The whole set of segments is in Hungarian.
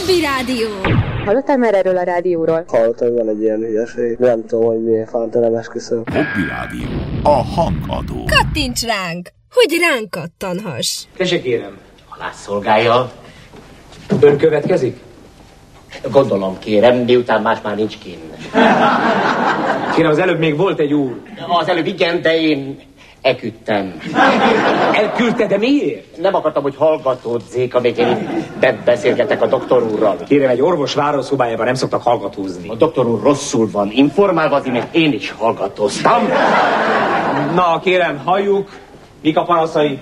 Hobby Rádió. Hallottál már erről a rádióról? Hallottam, van egy ilyen hülyeség. Nem tudom, hogy miért fanta nem esküszöm. Hobby Rádió. A hangadó. Kattints ránk, hogy ránk kattanhass. Tessék kérem. Halászszolgája. Ön következik? Gondolom kérem, miután más már nincs kinn. Kérem, az előbb még volt egy úr. Az előbb igen, de én elküldtem. Elküldte, de miért? Nem akartam, hogy hallgatózzék, amíg én itt beszélgetek a doktor úrral. Kérem, egy orvos várószobájában nem szoktak hallgatózni. A doktor úr rosszul van informálva, az imént én is hallgatóztam. Na, kérem, halljuk. Mik a panaszai?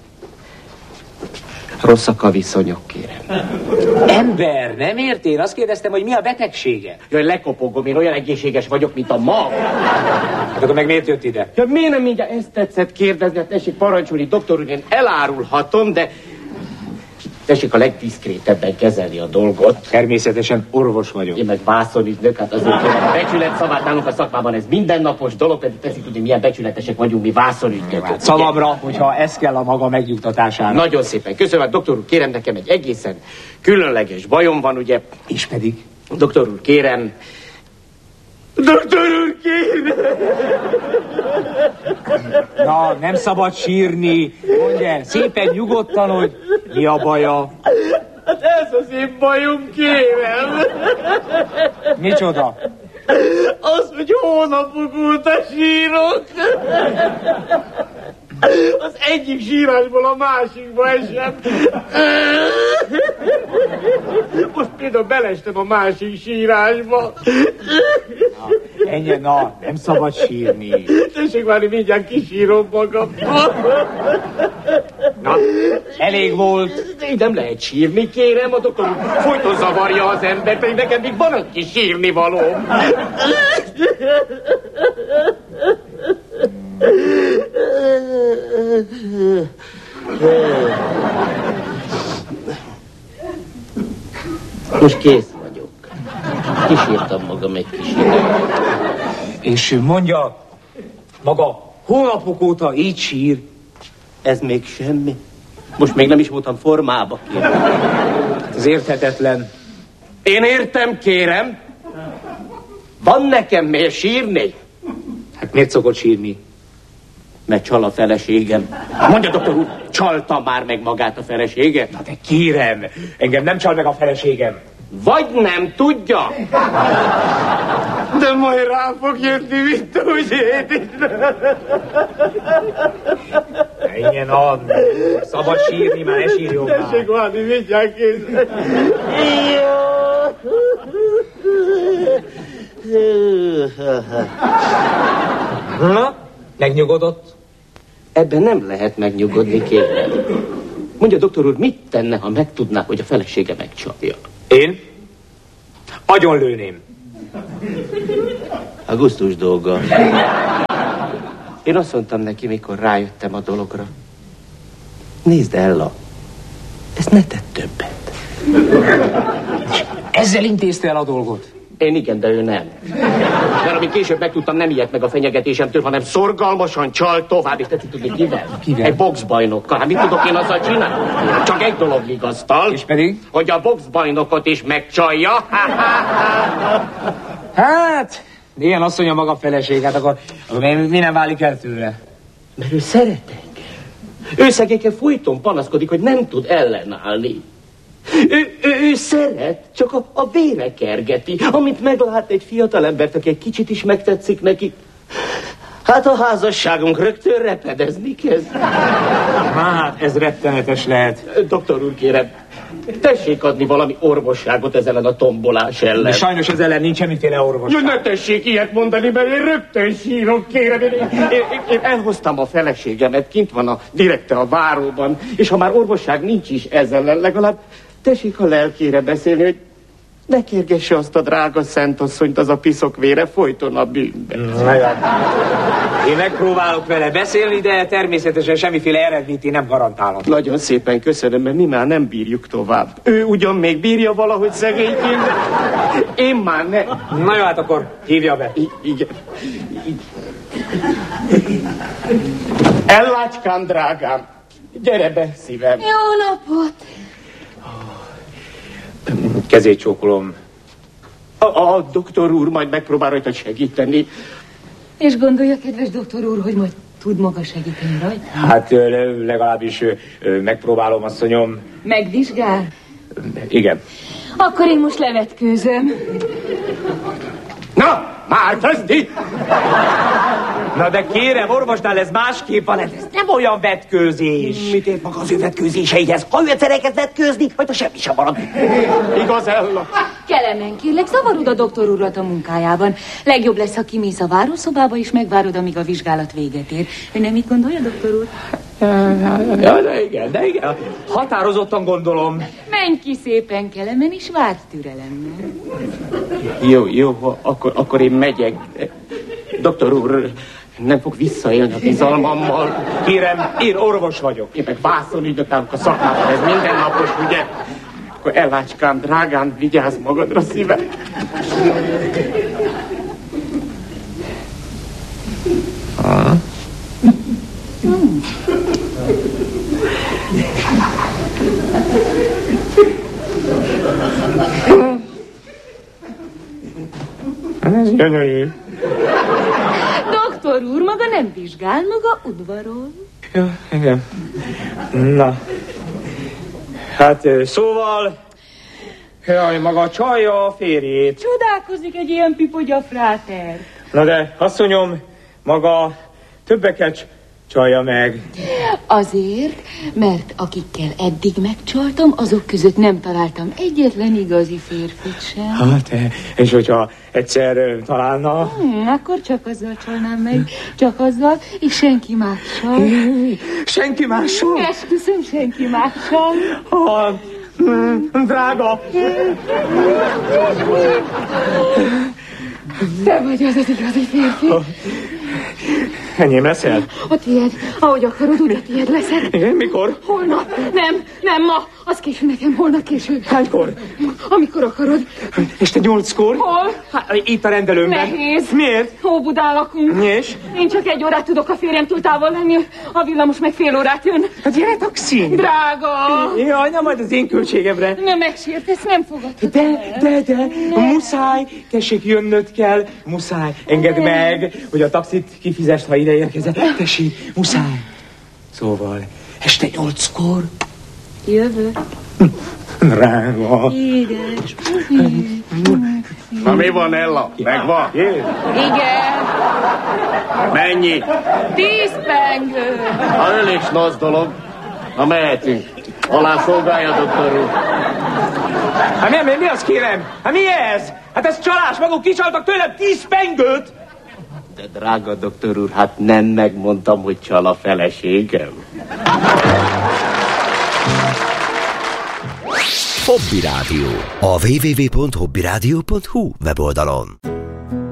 Rosszak a viszonyok, kérem. Ember, nem értél? Azt kérdeztem, hogy mi a betegsége. Jaj, lekopogom, én olyan egészséges vagyok, mint a mag. Hát akkor meg miért jött ide? Ja, miért nem mindjárt ezt tetszett kérdezni? Hát tessék parancsolni, doktor úr, én elárulhatom, de... Tessék a legdiszkrétebben kezelni a dolgot. Természetesen orvos vagyok. Én meg vászonügynök, hát azért kérem, a becsület szavát nálunk a szakmában ez mindennapos dolog, pedig teszik tudni, milyen becsületesek vagyunk mi vászonügynökök. Hát szavamra, hogyha ez kell a maga megnyugtatására. Nagyon szépen köszönöm, hát doktor úr, kérem, nekem egy egészen különleges bajom van, ugye? És pedig? Doktor úr, kérem. Doktor úr, kérem! Na, nem szabad sírni. Mondj el, szépen nyugodtan, hogy mi a baja. Hát ez az én bajom, kérem. Micsoda? Az, hogy hónapok óta sírok. Az egyik sírásból a másikba esem. Most például belestem a másik sírásba. Ennyi, na, nem szabad sírni. Tessék várni, mindjárt kisírom magam. Na, elég volt. Így nem lehet sírni, kérem, a doktor folyton zavarja az embert, pedig nekem még van egy kis sírni való. Most kész vagyok. Kisírtam magam egy kis időt. És mondja, maga hónapok óta így sír. Ez még semmi. Most még nem is voltam formába, kérem. Ez érthetetlen. Én értem, kérem. Van nekem miért sírni? Hát miért szokott sírni? Mert csal a feleségem. Mondja, doktor úr, csalta már meg magát a felesége? Na de kérem, engem nem csal meg a feleségem. Vagy nem tudja? De majd rá fog jönni, mint úgy én. Menjen a... Szabad sírni, már ne sírjon már. Tessék várni, mindjárt kész. Na, megnyugodott? Ebben nem lehet megnyugodni, kérem. Mondja, doktor úr, mit tenne, ha megtudná, hogy a felesége megcsapja? Én? Agyonlőném. A gusztus dolga. Én azt mondtam neki, mikor rájöttem a dologra. Nézd, Ella, ezt ne tedd többet. Ezzel intézte el a dolgot? Én igen, de ő nem. Mert amit később megtudtam, nem ijedt meg a fenyegetésemtől, hanem szorgalmasan csal tovább, és tetszik tudni kivel? Kivel? Egy boxbajnokkal. Hát mit tudok én azzal csinálni? Csak egy dolog vigasztal. És pedig? Hogy a boxbajnokot is megcsalja. Hát, ilyen asszony a maga feleség, hát akkor mi nem válik el tőle? Mert ő szeret engem. Ő szegényen folyton panaszkodik, hogy nem tud ellenállni. Ő szeret, csak a vére kergeti. Amint meglát egy fiatalembert, aki egy kicsit is megtetszik neki, hát a házasságunk rögtön repedezni kezd. Hát, ez rettenetes lehet. Doktor úr, kérem, tessék adni valami orvosságot ezzel ellen a tombolás ellen. De sajnos ez ellen nincs semmiféle orvos. Ja, ne tessék ilyet mondani, mert én rögtön sírok, kérem. Én elhoztam a feleségemet, kint van a direkte a váróban, és ha már orvosság nincs is ezzel ellen, legalább tessék a lelkére beszélni, hogy ne kérgesse azt a drága szentasszonyt, az a piszok vére folyton a bűnben. Én megpróbálok vele beszélni, de természetesen semmiféle eredményt én nem garantálok. Nagyon szépen köszönöm, mert mi már nem bírjuk tovább. Ő ugyan még bírja valahogy szegényként, én már ne. Na jó, hát akkor hívja be. Igen. Ellácskám, drágám, gyere be, szívem. Jó napot! Kezét csókolom. A doktor úr majd megpróbál rajta segíteni. És gondolja, kedves doktor úr, hogy majd tud maga segíteni rajta? Hát legalábbis megpróbálom, asszonyom. Megvizsgál? Igen. Akkor én most levetkőzöm. Na, már kezdi! Na de kérem, orvosnál ez másképp van, ez nem olyan vetkőzés. Mit ért maga az ő vetkőzéseihez? Ha ő egyszer elkezd vetkőzni, majd a semmi sem marad. Igaz, Ella? Kelemen, kérlek, zavarod a doktor urat a munkájában. Legjobb lesz, ha kimész a várószobába, és megvárod, amíg a vizsgálat véget ér. Ön nem így gondolja, doktor úr? Ja, de igen. Határozottan gondolom. Menj ki szépen, Kelemen, és várj türelemmel. Jó, akkor én megyek. Doktor úr, nem fog visszaélni a bizalmammal. Kérem, én orvos vagyok. Én meg vászonügynök nálunk a szakmában, ez mindennapos, ugye? Akkor Ellácskám, drágám, vigyázz magadra, szívem. Ez gyönyörű. Doktor úr, maga nem vizsgál, maga udvarol. Ja, igen. Na. Hát, szóval... Jaj, maga csalja a férjét. Csodálkozik egy ilyen pipogya fráter. Na de, asszonyom, maga többeket csalja meg. Azért, mert akikkel eddig megcsaltam, azok között nem találtam egyetlen igazi férfit sem. Hát, és hogyha egyszer találna... Akkor csak azzal csalnám meg, csak azzal, és senki mással. Senki mással? Esküszöm, senki mással. Drága! Te vagy az az igazi férfi. Enyém leszel? A tiéd, ahogy akarod, úgy a tiéd leszek. Igen, mikor? Holnap. Nem ma. Az késő nekem, holnap később. Hánykor? Amikor akarod. Este 8-kor? Hol? Hát, itt a rendelőmben. Nehéz. Miért? Óbudán lakunk. És? Én csak 1 órát tudok a férjemtől távol lenni, a villamos meg fél órát jön. Hát gyere taxin! Drága! Jaj, nem majd az én költségemre. Nem megsértesz, nem fogadhatod De, muszáj, tessék, jönnöd kell, muszáj, engedd meg, hogy a taxit kifizest, ha ide érkezel. Tessék, muszáj. Szóval, este 8-kor. Jövök. Drága. Édes. Na mi van, Ella? Megvan? Igen. Mennyi? 10 pengő. Ha elég nagy dolog. Na mehetünk. Alá szolgálja, doktor úr. Hát mi az, kérem? Hát mi ez? Hát ez csalás, maguk kicsaltak tőlem 10 pengőt. De drága doktor úr, hát nem megmondtam, hogy csal a feleségem. Hobby Rádió. A www.hobbyradio.hu weboldalon.